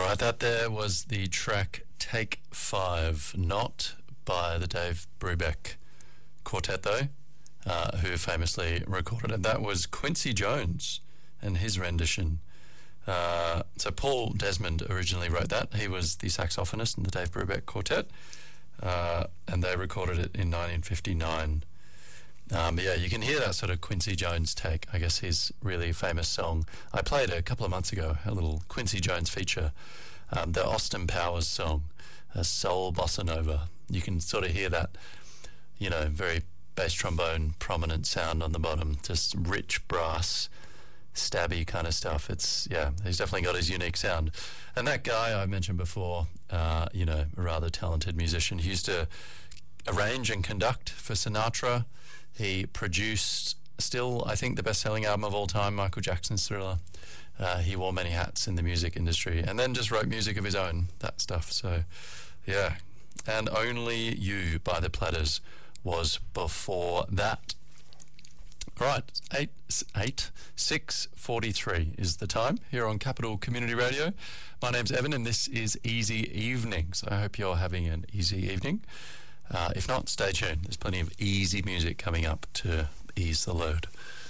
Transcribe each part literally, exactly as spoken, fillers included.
Alright, that there was the track Take Five, not by the Dave Brubeck Quartet though, uh, who famously recorded it. That was Quincy Jones and his rendition. Uh, so Paul Desmond originally wrote that. He was the saxophonist in the Dave Brubeck Quartet, uh, and they recorded it in nineteen fifty-nine. Um, yeah, you can hear that sort of Quincy Jones take. I guess his really famous song. I played a couple of months ago a little Quincy Jones feature, um, the Austin Powers song, a soul bossa nova. You can sort of hear that, you know, very bass trombone prominent sound on the bottom, just rich brass, stabby kind of stuff. It's, yeah, he's definitely got his unique sound. And that guy I mentioned before, uh, you know, a rather talented musician. He used to arrange and conduct for Sinatra. He produced, still, I think, the best-selling album of all time, Michael Jackson's Thriller. Uh, he wore many hats in the music industry and then just wrote music of his own, that stuff. So, yeah. And Only You by the Platters was before that. Right, eight, eight, six forty-three is the time here on Capital Community Radio. My name's Evan and this is Easy Evenings. I hope you're having an easy evening. Uh, if not, stay tuned. There's plenty of easy music coming up to ease the load.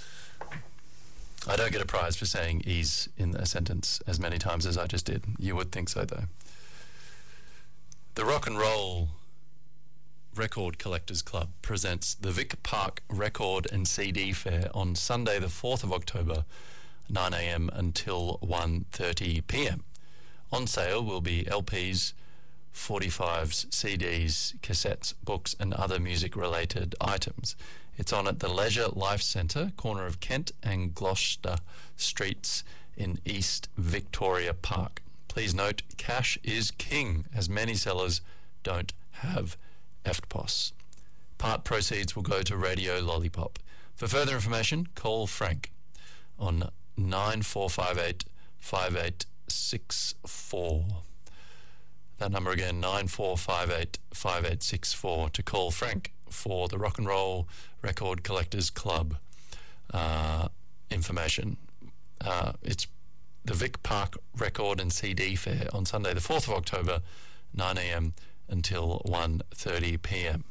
I don't get a prize for saying ease in a sentence as many times as I just did. You would think so, though. The Rock and Roll Record Collectors Club presents the Vic Park Record and C D Fair on Sunday the fourth of October, nine a.m. until one thirty p.m. On sale will be L Ps, forty-fives, C Ds, cassettes, books and other music-related items. It's on at the Leisure Life Centre, corner of Kent and Gloucester Streets in East Victoria Park. Please note, cash is king, as many sellers don't have E F T P O S. Part proceeds will go to Radio Lollipop. For further information, call Frank on nine four five eight, five eight six four. That number again, nine four five eight, five eight six four, to call Frank for the Rock and Roll Record Collectors Club uh, information. Uh, it's the Vic Park Record and C D Fair on Sunday the fourth of October, nine a.m. until one thirty p.m.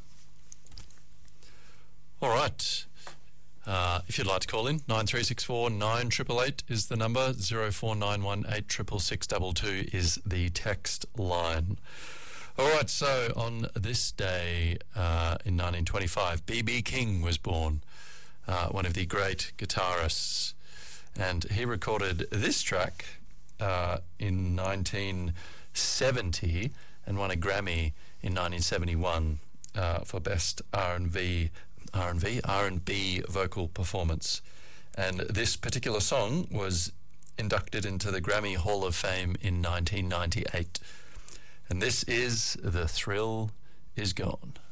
All right. Uh, if you'd like to call in, nine three six four, nine eight eight eight is the number, zero four nine one eight six six six two two is the text line. All right, so on this day uh, in nineteen twenty-five, B B King was born, uh, one of the great guitarists, and he recorded this track uh, in nineteen seventy and won a Grammy in nineteen seventy-one uh, for Best R and B R and B, R and B vocal performance. And this particular song was inducted into the Grammy Hall of Fame in nineteen ninety-eight. And this is The Thrill Is Gone.